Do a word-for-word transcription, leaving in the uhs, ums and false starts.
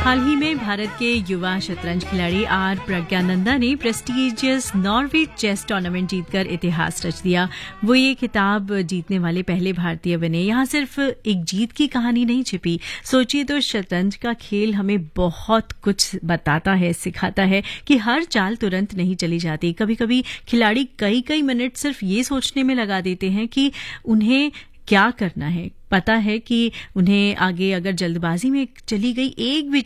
हाल ही में भारत के युवा शतरंज खिलाड़ी आर प्रज्ञानंदा ने प्रेस्टिजियस नॉर्वे चेस टूर्नामेंट जीतकर इतिहास रच दिया। वो ये खिताब जीतने वाले पहले भारतीय बने। यहाँ सिर्फ एक जीत की कहानी नहीं छिपी। सोचिए तो शतरंज का खेल हमें बहुत कुछ बताता है, सिखाता है कि हर चाल तुरंत नहीं चली जाती। कभी कभी खिलाड़ी कई कई मिनट सिर्फ ये सोचने में लगा देते हैं कि उन्हें क्या करना है। पता है कि उन्हें आगे अगर जल्दबाजी में चली गई एक भी